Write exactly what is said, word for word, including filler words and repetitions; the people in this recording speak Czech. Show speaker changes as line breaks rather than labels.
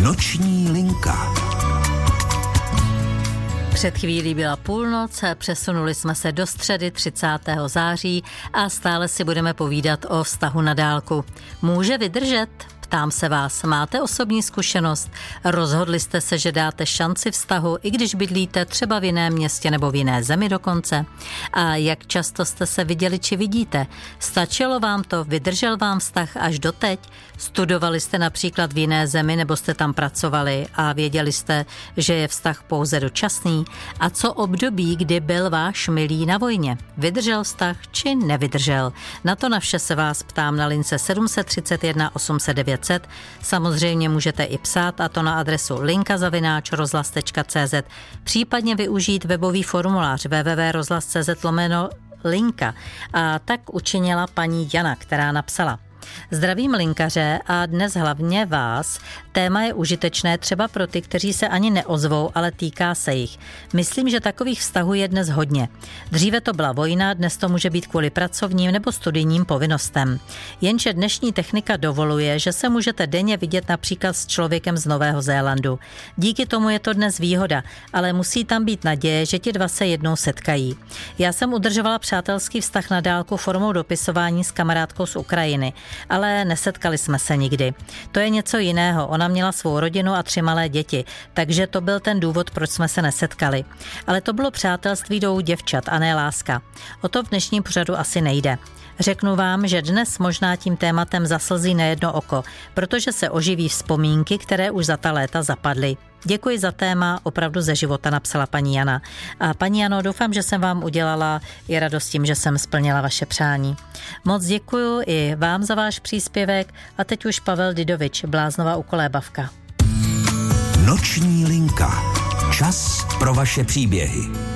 Noční linka.
Před chvílí byla půlnoc, přesunuli jsme se do středy třicátého září a stále si budeme povídat o vztahu na dálku. Může vydržet? Ptám se vás, máte osobní zkušenost? Rozhodli jste se, že dáte šanci vztahu, i když bydlíte třeba v jiném městě nebo v jiné zemi dokonce? A jak často jste se viděli či vidíte? Stačilo vám to? Vydržel vám vztah až doteď? Studovali jste například v jiné zemi nebo jste tam pracovali a věděli jste, že je vztah pouze dočasný? A co období, kdy byl váš milý na vojně? Vydržel vztah či nevydržel? Na to na vše se vás ptám na lince sedm set třicet jedna osm set devět set. Samozřejmě můžete i psát, a to na adresu linka zavináč rozhlas tečka cé zet, případně využít webový formulář w w w tečka rozhlas tečka cé zet lomeno linka. A tak učinila paní Jana, která napsala: Zdravím linkaře a dnes hlavně vás. Téma je užitečné třeba pro ty, kteří se ani neozvou, ale týká se jich. Myslím, že takových vztahů je dnes hodně. Dříve to byla vojna, dnes to může být kvůli pracovním nebo studijním povinnostem. Jenže dnešní technika dovoluje, že se můžete denně vidět například s člověkem z Nového Zélandu. Díky tomu je to dnes výhoda, ale musí tam být naděje, že ti dva se jednou setkají. Já jsem udržovala přátelský vztah na dálku formou dopisování s kamarádkou z Ukrajiny, ale nesetkali jsme se nikdy. To je něco jiného. Ona měla svou rodinu a tři malé děti, takže to byl ten důvod, proč jsme se nesetkali. Ale to bylo přátelství dvou děvčat a ne láska. O to v dnešním pořadu asi nejde. Řeknu vám, že dnes možná tím tématem zaslzí nejedno oko, protože se oživí vzpomínky, které už za ta léta zapadly. Děkuji za téma, opravdu ze života, napsala paní Jana. A paní Jano, doufám, že jsem vám udělala i radost tím, že jsem splnila vaše přání. Moc děkuju i vám za váš příspěvek a teď už Pavel Didovič, Bláznova u kolébavka.
Noční linka. Čas pro vaše příběhy.